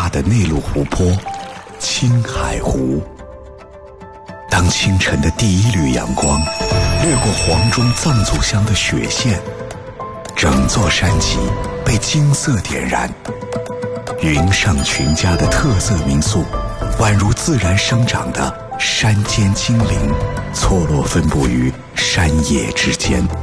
大的内陆湖泊青海湖。当清晨的第一缕阳光掠过黄钟藏族乡的雪线，整座山脊被金色点燃。云上群家的特色民宿，宛如自然生长的山间精灵，错落分布于山野之间。